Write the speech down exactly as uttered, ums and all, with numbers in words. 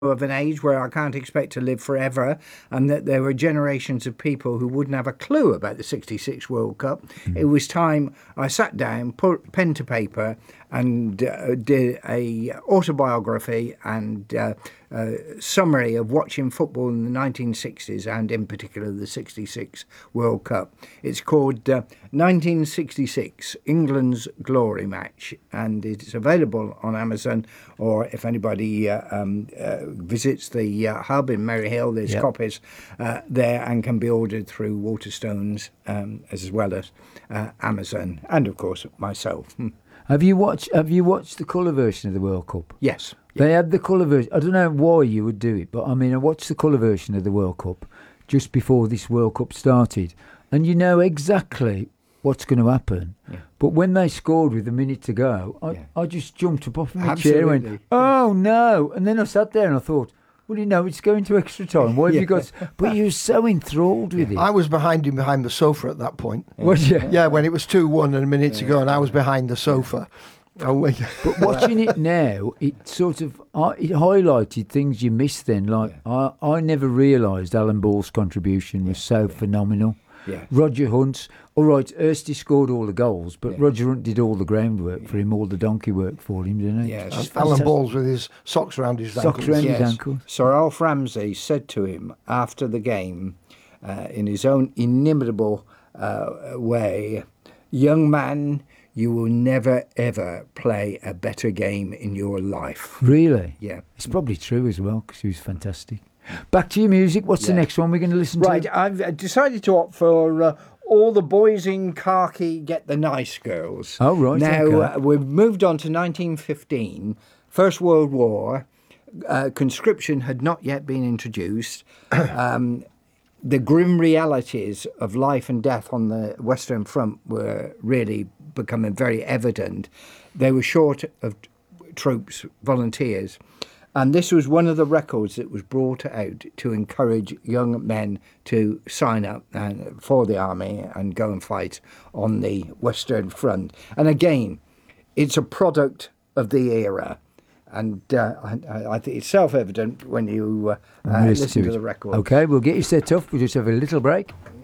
of an age where I can't expect to live forever, and that there were generations of people who wouldn't have a clue about the sixty-six World Cup. Mm. It was time I sat down, put pen to paper, and uh, did a autobiography and uh, uh, summary of watching football in the nineteen sixties and in particular the sixty-six World Cup. It's called uh, nineteen sixty-six England's Glory Match, and it's available on Amazon, or if anybody uh, um, uh, visits the uh, hub in Maryhill, there's yep. copies uh, there and can be ordered through Waterstones um, as well as uh, Amazon, and of course myself. Have you watched Have you watched the colour version of the World Cup? Yes. They had the colour version. I don't know why you would do it, but I mean, I watched the colour version of the World Cup just before this World Cup started, and you know exactly what's going to happen. Yeah. But when they scored with a minute to go, I, yeah. I just jumped up off my Absolutely. chair and went, "Oh no!" And then I sat there and I thought, well, you know, it's going to extra time. Why have yeah. you got... But you were so enthralled with it. I was behind him behind the sofa at that point. Yeah. Was you? Yeah, when it was two one and a minute to go, and I was behind the sofa. Oh, but watching it now, it sort of it highlighted things you missed then. Like, yeah. I, I never realised Alan Ball's contribution was so yeah. phenomenal. Yeah. Roger Hunt, all right, Ersty scored all the goals, but yeah. Roger Hunt did all the groundwork yeah. for him, all the donkey work for him, didn't he? Yes. Alan Ball's with his socks around his socks ankles. around yes. his ankles. Sir Alf Ramsey said to him after the game, uh, in his own inimitable uh, way, "Young man, you will never ever play a better game in your life." Really? Yeah. It's probably true as well, because he was fantastic. Back to your music. What's yeah. the next one we're going to listen right, to? Right, I've decided to opt for uh, All the Boys in Khaki Get the Nice Girls. Oh, right. Now, okay. uh, we've moved on to nineteen fifteen, First World War. Uh, conscription had not yet been introduced. um, the grim realities of life and death on the Western Front were really becoming very evident. They were short of t- troops, volunteers. And this was one of the records that was brought out to encourage young men to sign up and, for the army and go and fight on the Western Front. And again, it's a product of the era. And uh, I, I think it's self-evident when you uh, uh, listen to, to the record. OK, we'll get you set off. We'll just have a little break.